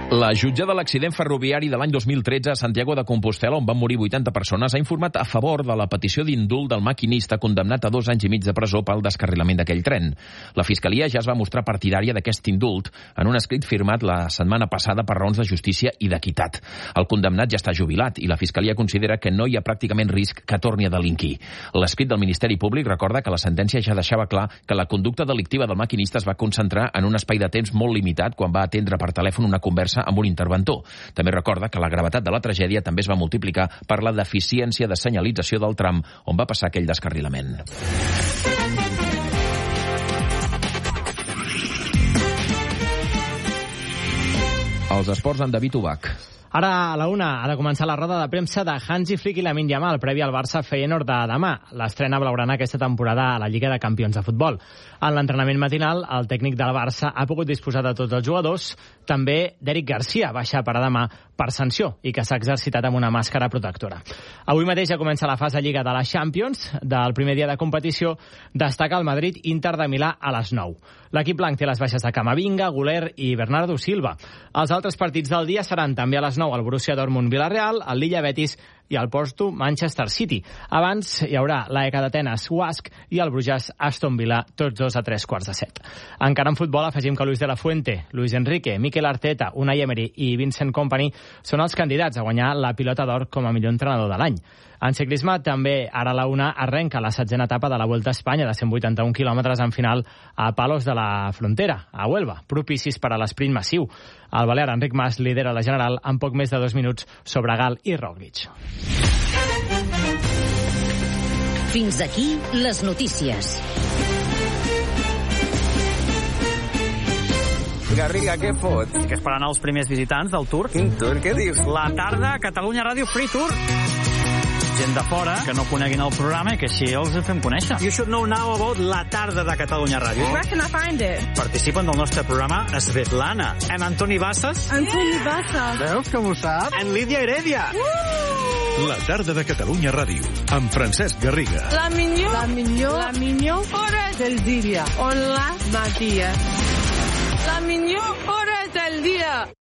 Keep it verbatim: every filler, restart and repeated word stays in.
La jutge de l'accident ferroviari de l'any dos mil tretze a Santiago de Compostel·la, on van morir vuitanta persones, ha informat a favor de la petició d'indult del maquinista condemnat a dos anys i mig de presó pel descarrilament d'aquell tren. La Fiscalia ja es va mostrar partidària d'aquest indult en un escrit firmat la setmana passada per raons de justícia i d'equitat. El condemnat ja està jubilat i la Fiscalia considera que no hi ha pràcticament risc que torni a delinquir. L'escrit del Ministeri Públic recorda que la sentència ja deixava clar que la conducta delictiva del maquinista es va concentrar en un espai de temps molt limitat quan va atendre per telèfon una conversa amb un interventor. També recorda que la gravetat de la tragèdia també es va multiplicar per la deficiència de senyalització del tram on va passar aquell descarrilament. Els esports amb David Ubach. Ara, a la una, ha de començar la roda de premsa de Hansi Flick i Lamine Yamal, previ al Barça-Feyenoord de demà, l'estrena blaugrana aquesta temporada a la Lliga de Campions de Futbol. En l'entrenament matinal, el tècnic del Barça ha pogut disposar de tots els jugadors, també d'Eric Garcia, baixa per a demà per sanció i que s'ha exercitat amb una màscara protectora. Avui mateix ja comença la fase Lliga de la Champions. Del primer dia de competició destaca el Madrid-Inter de Milà a les nou. L'equip blanc té les baixes de Camavinga, Güler i Bernardo Silva. Els altres partits del dia seran també a les nou el Borussia Dortmund-Villarreal, el Lilla Betis i el Porto Manchester City. Abans hi haurà l'E C A d'Atenes Wasp i el Brujas Aston Villa, tots dos a tres quarts de set. Encara en futbol afegim que Luis de la Fuente, Luis Enrique, Mikel Arteta, Unai Emery i Vincent Kompany són els candidats a guanyar la Pilota d'Or com a millor entrenador de l'any. En ciclisme també ara a la una arrenca la setzena etapa de la Vuelta a Espanya de cent vuitanta-un quilòmetres en final a Palos de la Frontera, a Huelva, propicis per a l'esprint massiu. El balear Enric Mas lidera la general amb poc més de dos minuts sobre Gal i Roglic. Fins aquí les notícies. Garriga, què fots? Que és per anar als primers visitants del Tour. Quin Tour? Què dius? La tarda, Catalunya Ràdio Free Tour. Gent de fora que no coneguin el programa i que així els fem conèixer. You should know now about La Tarda de Catalunya Ràdio. Where can I find it? Participen del nostre programa Svetlana, en Antoni Bassas. Antoni Bassas. Veus com ho sap? En Lídia Heredia. Uh! La Tarda de Catalunya Ràdio, amb Francesc Garriga. La millor, la millor, la millor hora del dia. Hola, Matías. La millor hora del dia.